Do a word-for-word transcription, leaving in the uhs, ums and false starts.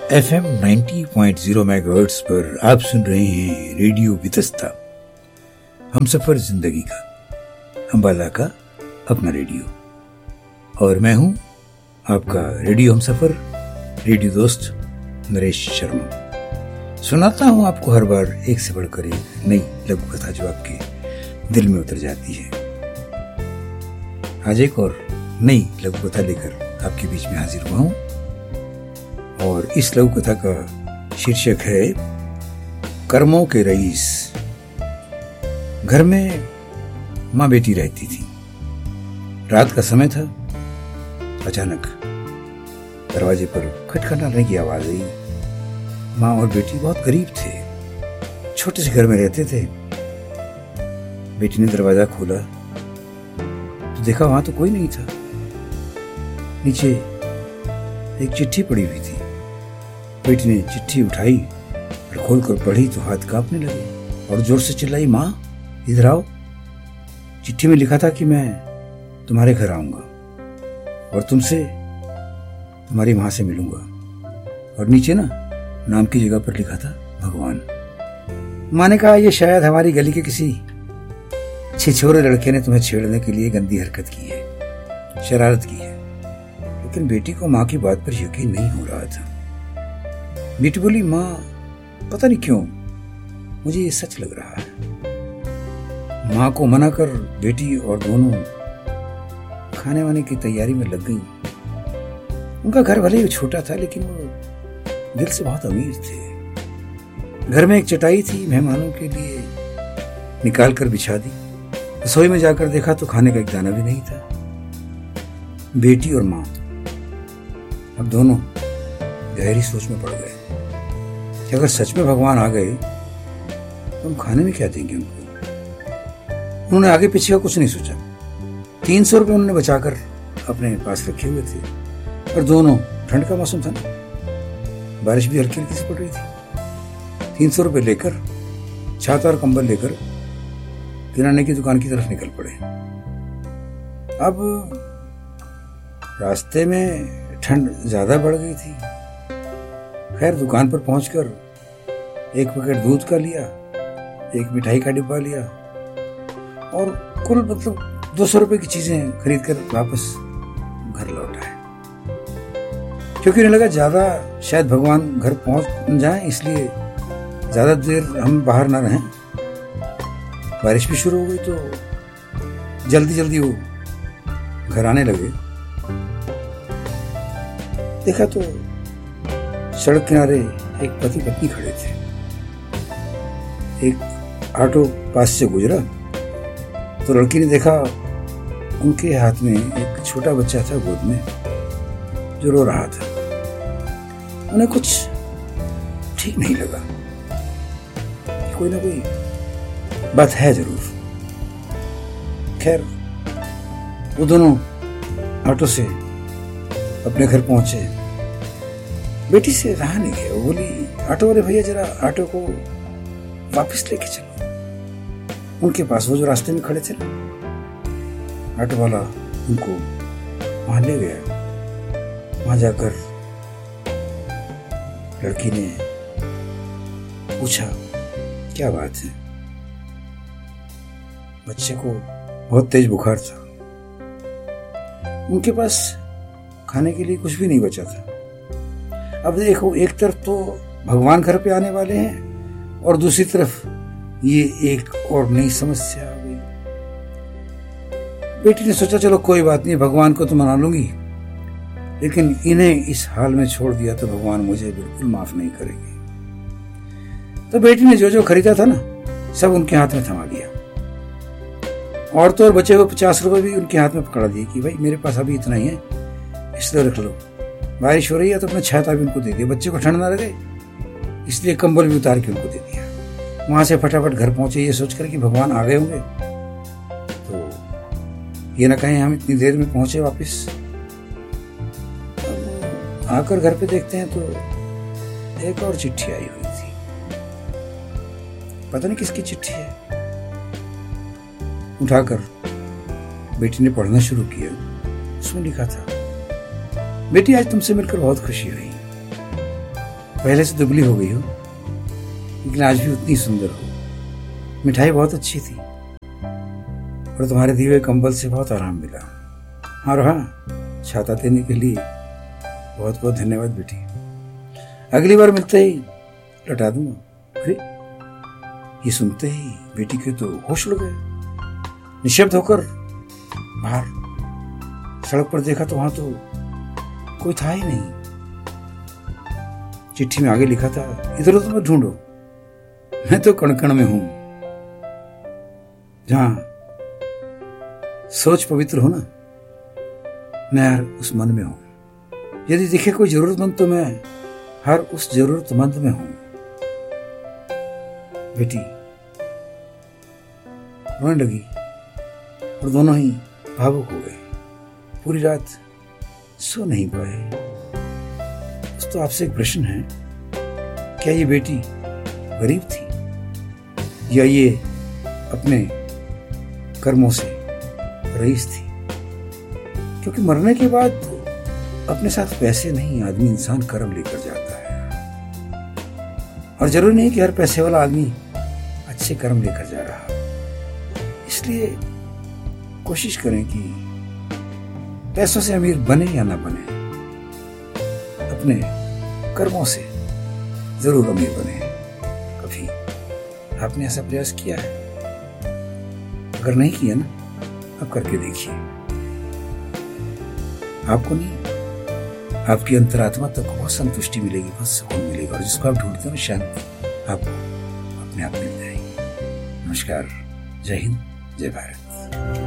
F M ninety point zero megahertz पर आप सुन रहे हैं रेडियो वितस्ता, हम सफर जिंदगी का, अंबाला का अपना रेडियो। और मैं हूं आपका रेडियो हम सफर, रेडियो दोस्त नरेश शर्मा। सुनाता हूं आपको हर बार एक से बढ़कर एक नई लघु कथा जो आपके दिल में उतर जाती है। आज एक और नई लघु कथा लेकर आपके बीच में हाजिर हुआ हूं और इस लघु कथा का शीर्षक है कर्मों के रईस। घर में माँ बेटी रहती थी। रात का समय था। अचानक दरवाजे पर खटखटाने की आवाज आई। माँ और बेटी बहुत गरीब थे, छोटे से घर में रहते थे। बेटी ने दरवाजा खोला तो देखा वहां तो कोई नहीं था। नीचे एक चिट्ठी पड़ी हुई थी। बेटी ने चिट्ठी उठाई और खोलकर पढ़ी तो हाथ कांपने लगे और जोर से चिल्लाई, माँ इधर आओ। चिट्ठी में लिखा था कि मैं तुम्हारे घर आऊंगा और तुमसे तुम्हारी माँ से मिलूंगा। और नीचे ना नाम की जगह पर लिखा था भगवान। माँ ने कहा, यह शायद हमारी गली के किसी छिछोरे लड़के ने तुम्हें छेड़ने के लिए गंदी हरकत की है, शरारत की है। लेकिन बेटी को माँ की बात पर यकीन नहीं हो रहा था। बेटी बोली, माँ पता नहीं क्यों मुझे ये सच लग रहा है। माँ को मना कर बेटी और दोनों खाने वाने की तैयारी में लग गई। उनका घर भले ही छोटा था लेकिन वो दिल से बहुत अमीर थे। घर में एक चटाई थी, मेहमानों के लिए निकाल कर बिछा दी। रसोई में जाकर देखा तो खाने का एक दाना भी नहीं था। बेटी और माँ अब दोनों गहरी सोच में पड़ गए कि अगर सच में भगवान आ गए तो हम खाने में क्या देंगे उनको। उन्होंने आगे पीछे का कुछ नहीं सोचा। तीन सौ रुपये उन्होंने बचाकर अपने पास रखे हुए थे और दोनों, ठंड का मौसम था ना, बारिश भी हल्की हल्की से पड़ रही थी। तीन सौ रुपये लेकर छाता और कंबल लेकर किराने की दुकान की तरफ निकल पड़े। अब रास्ते में ठंड ज्यादा बढ़ गई थी। खैर दुकान पर पहुंचकर एक पैकेट दूध का लिया, एक मिठाई का डिब्बा लिया और कुल मतलब दो सौ रुपए की चीजें खरीद कर वापस घर लौट आए। क्योंकि उन्हें लगा ज्यादा शायद भगवान घर पहुंच जाएं, इसलिए ज्यादा देर हम बाहर ना रहें। बारिश भी शुरू हो गई तो जल्दी जल्दी वो घर आने लगे। देखा तो सड़क किनारे एक पति पत्नी खड़े थे। एक ऑटो पास से गुजरा तो लड़की ने देखा उनके हाथ में एक छोटा बच्चा था गोद में जो रो रहा था। उन्हें कुछ ठीक नहीं लगा। कोई ना कोई बात है जरूर। खैर वो दोनों ऑटो से अपने घर पहुंचे। बेटी से रहा नहीं गया। वो बोली, ऑटो वाले भैया जरा ऑटो को वापस लेके चलो उनके पास, वो जो रास्ते में खड़े थे ना। ऑटो वाला उनको वहां ले गया। वहां जाकर लड़की ने पूछा, क्या बात है? बच्चे को बहुत तेज बुखार था। उनके पास खाने के लिए कुछ भी नहीं बचा था। अब देखो, एक तरफ तो भगवान घर पे आने वाले हैं और दूसरी तरफ ये एक और नई समस्या आ गई। बेटी ने सोचा, चलो कोई बात नहीं, भगवान को तो मना लूंगी, लेकिन इन्हें इस हाल में छोड़ दिया तो भगवान मुझे बिल्कुल माफ नहीं करेंगे। तो बेटी ने जो जो खरीदा था ना सब उनके हाथ में थमा दिया और तो और बचे हुए पचास रुपए भी उनके हाथ में पकड़ा दिए कि भाई मेरे पास अभी इतना ही है, इसलिए रख लो। बारिश हो रही है तो अपना छाता भी उनको दे दिया। बच्चे को ठंड ना लगे इसलिए कंबल भी उतार के उनको दे दिया। वहां से फटाफट घर पहुंचे ये सोचकर कि भगवान आ गए होंगे तो ये ना कहें हम इतनी देर में पहुंचे वापस। आकर घर पे देखते हैं तो एक और चिट्ठी आई हुई थी। पता नहीं किसकी चिट्ठी है। उठाकर बेटी ने पढ़ना शुरू किया। उसमें लिखा था, बेटी आज तुमसे मिलकर बहुत खुशी हुई। पहले से दुबली हो गई हो, लेकिन आज भी उतनी सुंदर हो। मिठाई बहुत अच्छी थी और तुम्हारे दिए हुए कंबल से बहुत आराम मिला। और हाँ, छाता देने के लिए बहुत बहुत धन्यवाद बेटी। अगली बार मिलते ही लौटा दूंगा। अरे, ये सुनते ही बेटी के तो होश उड़ गए। निशब्द होकर बाहर सड़क पर देखा तो वहां तो कोई था ही नहीं। चिट्ठी में आगे लिखा था, इधर उधर मत ढूंढो, मैं तो कण-कण में हूं। जहां सोच पवित्र हो ना, मैं हर उस मन में हूं। यदि दिखे कोई जरूरतमंद तो मैं हर उस जरूरतमंद में हूं। बेटी रोने लगी और दोनों ही भावुक हो गए। पूरी रात सो नहीं पाए। तो आपसे एक प्रश्न है, क्या ये बेटी गरीब थी या ये अपने कर्मों से रईस थी? क्योंकि मरने के बाद अपने साथ पैसे नहीं, आदमी इंसान कर्म लेकर जाता है। और जरूरी नहीं कि हर पैसे वाला आदमी अच्छे कर्म लेकर जा रहा। इसलिए कोशिश करें कि पैसों से अमीर बने या ना बने, अपने कर्मों से जरूर अमीर बने। कभी आपने ऐसा प्रयास किया है? अगर नहीं किया ना, अब करके देखिए। आपको नहीं, आपकी अंतरात्मा तक बहुत संतुष्टि मिलेगी, बहुत सुकून मिलेगा, और जिसको आप ढूंढते हो शांति आपको अपने आप मिल जाएगी। नमस्कार, जय हिंद, जय भारत।